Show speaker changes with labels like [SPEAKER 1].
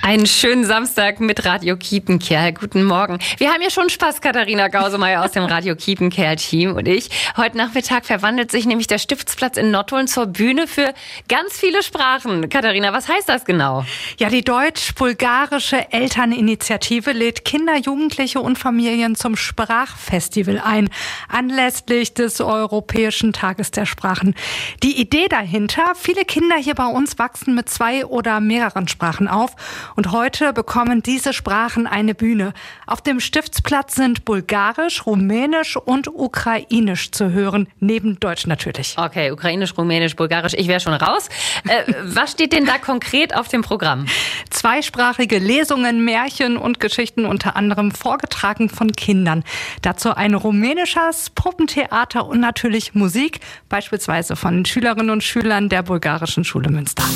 [SPEAKER 1] Einen schönen Samstag mit Radio Kiepenkerl. Guten Morgen. Wir haben ja schon Spaß, Katharina Gausemeyer aus dem Radio Kiepenkerl-Team und ich. Heute Nachmittag verwandelt sich nämlich der Stiftsplatz in Nottuln zur Bühne für ganz viele Sprachen. Katharina, was heißt das genau?
[SPEAKER 2] Ja, die deutsch-bulgarische Elterninitiative lädt Kinder, Jugendliche und Familien zum Sprachfestival ein, anlässlich des Europäischen Tages der Sprachen. Die Idee dahinter: viele Kinder hier bei uns wachsen mit 2 oder mehreren Sprachen auf. Und heute bekommen diese Sprachen eine Bühne. Auf dem Stiftsplatz sind Bulgarisch, Rumänisch und Ukrainisch zu hören, neben Deutsch natürlich.
[SPEAKER 1] Okay, Ukrainisch, Rumänisch, Bulgarisch, ich wäre schon raus. Was steht denn da konkret auf dem Programm?
[SPEAKER 2] Zweisprachige Lesungen, Märchen und Geschichten, unter anderem vorgetragen von Kindern. Dazu ein rumänisches Puppentheater und natürlich Musik, beispielsweise von Schülerinnen und Schülern der Bulgarischen Schule Münster.